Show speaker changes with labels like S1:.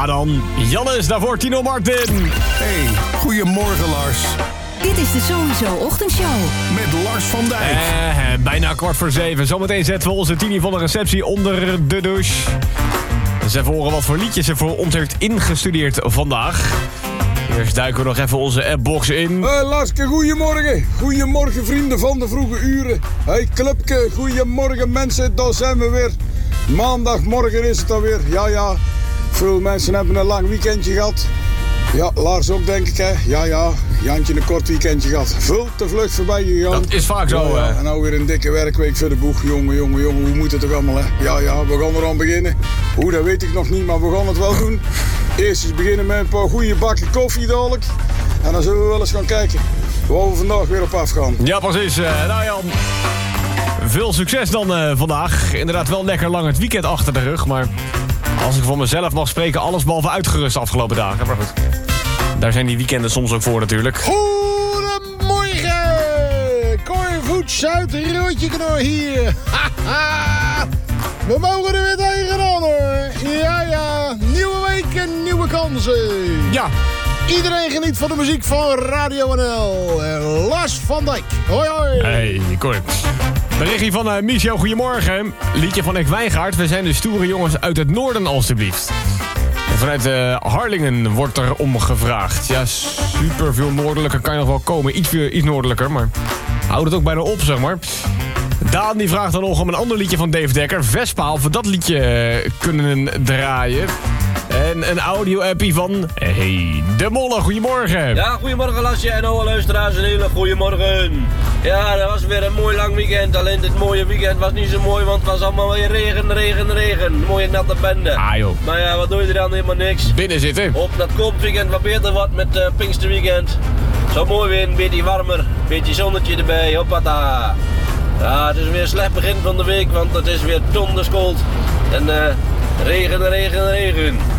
S1: Ja dan, Jannes, daarvoor Tino Martin.
S2: Hey, goedemorgen Lars.
S3: Dit is de Sowieso Ochtendshow.
S2: Met Lars van Dijk.
S1: Bijna 6:15. Zometeen zetten we onze Tini van de receptie onder de douche. Dus even horen wat voor liedjes ze voor ons heeft ingestudeerd vandaag. Eerst duiken we nog even onze appbox in.
S4: Larske, goedemorgen. Goedemorgen vrienden van de vroege uren. Hey Clubke, goedemorgen mensen, daar zijn we weer. Maandagmorgen is het alweer. Ja, veel mensen hebben een lang weekendje gehad. Ja, Lars ook denk ik hè. Ja, Jantje een kort weekendje gehad. Veel te vlug voorbij gegaan.
S1: Dat is vaak zo.
S4: Ja. En nou weer een dikke werkweek voor de boeg. Jongen, hoe moet het toch allemaal hè? Ja, we gaan eraan beginnen. Hoe, dat weet ik nog niet, maar we gaan het wel doen. Eerst eens beginnen met een paar goede bakken koffie dadelijk. En dan zullen we wel eens gaan kijken waar we vandaag weer op afgaan.
S1: Ja, precies. Nou Jan, veel succes dan vandaag. Inderdaad wel lekker lang het weekend achter de rug, maar als ik voor mezelf mag spreken, alles behalve uitgerust de afgelopen dagen. Maar goed, daar zijn die weekenden soms ook voor natuurlijk.
S5: Goedemorgen! Cor Voets uit Roodje Knor hier. We mogen er weer tegenaan hoor. Ja, nieuwe week en nieuwe kansen.
S1: Ja.
S5: Iedereen geniet van de muziek van Radio NL. Lars van Dijk. Hoi.
S1: Hey, Cor. Berichtje van Michel, goedemorgen. Liedje van Eck Wijngaard. We zijn de stoere jongens uit het noorden, alstublieft. En vanuit Harlingen wordt er om gevraagd. Ja, super veel noordelijker kan je nog wel komen. Iets noordelijker, maar houd het ook bijna op, zeg maar. Daan die vraagt dan nog om een ander liedje van Dave Dekker. Vespa, of we dat liedje kunnen draaien. En een audio-appie van Hey de Molle, goedemorgen.
S6: Ja, goedemorgen Lasje en alle luisteraars, een hele goedemorgen. Ja, dat was weer een mooi lang weekend. Alleen dit mooie weekend was niet zo mooi, want het was allemaal weer regen. Mooie natte bende.
S1: Ah joh.
S6: Maar ja, wat doe je er dan? Helemaal niks.
S1: Binnen zitten.
S6: Op dat komend weekend wat beter wordt met Pinksterweekend. Zo mooi weer, een beetje warmer, een beetje zonnetje erbij, hoppata. Ja, het is weer een slecht begin van de week, want het is weer donderskoud. En regen.